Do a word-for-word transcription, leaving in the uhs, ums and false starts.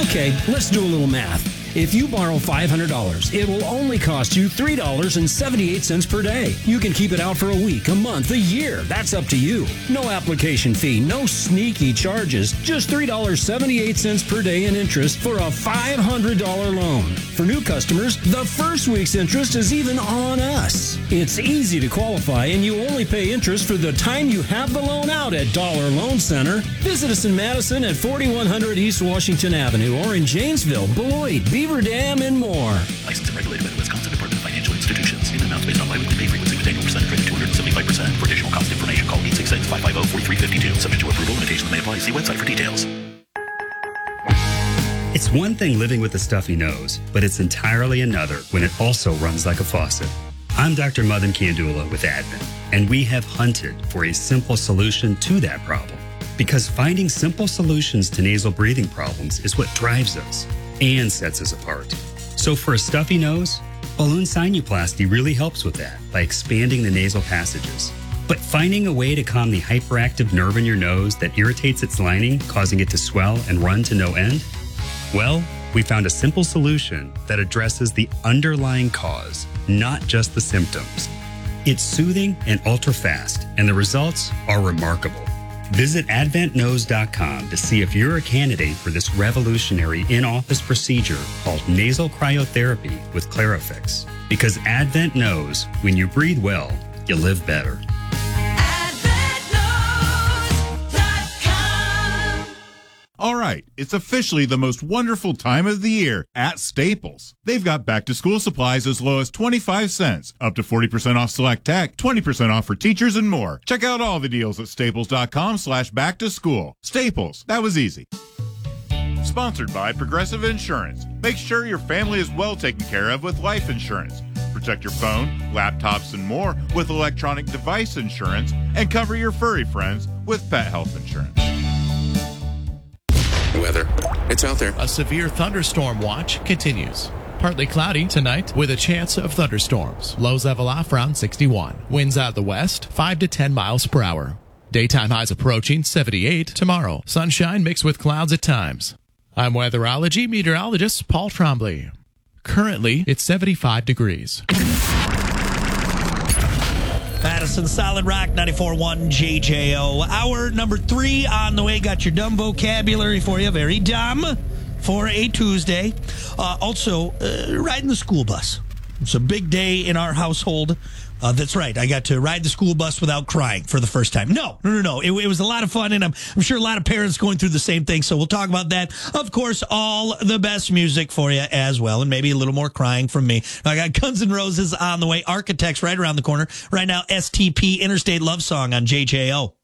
Okay, let's do a little math. If you borrow five hundred dollars, it will only cost you three dollars and seventy-eight cents per day. You can keep it out for a week, a month, a year. That's up to you. No application fee, no sneaky charges. Just three dollars and seventy-eight cents per day in interest for a five hundred dollars loan. For new customers, the first week's interest is even on us. It's easy to qualify, and you only pay interest for the time you have the loan out at Dollar Loan Center. Visit us in Madison at forty-one hundred East Washington Avenue or in Janesville, Beloit, Beaver Dam, and more. Licensed and regulated by the Wisconsin Department of Financial Institutions. Payment amounts based on biweekly pay frequency with annual percentage rate of two hundred seventy-five percent. For additional cost information, call eight six six, five five zero, four three five two. Subject to approval, limitations may apply. See website for details. It's one thing living with a stuffy nose, but it's entirely another when it also runs like a faucet. I'm Doctor Madan Kandula with Advent, and we have hunted for a simple solution to that problem. Because finding simple solutions to nasal breathing problems is what drives us and sets us apart. So for a stuffy nose, balloon sinuplasty really helps with that by expanding the nasal passages. But finding a way to calm the hyperactive nerve in your nose that irritates its lining, causing it to swell and run to no end? Well, we found a simple solution that addresses the underlying cause, not just the symptoms. It's soothing and ultra-fast, and the results are remarkable. Visit advent nose dot com to see if you're a candidate for this revolutionary in-office procedure called nasal cryotherapy with Clarifix. Because Advent knows when you breathe well, you live better. All right, it's officially the most wonderful time of the year at Staples. They've got back-to-school supplies as low as twenty-five cents, up to forty percent off select tech, twenty percent off for teachers, and more. Check out all the deals at staples.com slash back-to-school. Staples, that was easy. Sponsored by Progressive Insurance. Make sure your family is well taken care of with life insurance. Protect your phone, laptops, and more with electronic device insurance, and cover your furry friends with pet health insurance. Weather. It's out there. A severe thunderstorm watch continues. Partly cloudy tonight with a chance of thunderstorms. Lows level off around sixty-one. Winds out of the west, five to ten miles per hour. Daytime highs approaching seventy-eight tomorrow. Sunshine mixed with clouds at times. I'm weatherology meteorologist Paul Trombley. Currently, it's seventy-five degrees. Madison Solid Rock ninety-four point one J J O. Hour number three on the way. Got your dumb vocabulary for you. Very dumb for a Tuesday. Uh, also, uh, riding the school bus. It's a big day in our household. Uh, that's right. I got to ride the school bus without crying for the first time. No, no, no, no. It, it was a lot of fun, and I'm, I'm sure a lot of parents going through the same thing, so we'll talk about that. Of course, all the best music for you as well, and maybe a little more crying from me. I got Guns N' Roses on the way. Architects right around the corner. Right now, S T P, Interstate Love Song on J J O.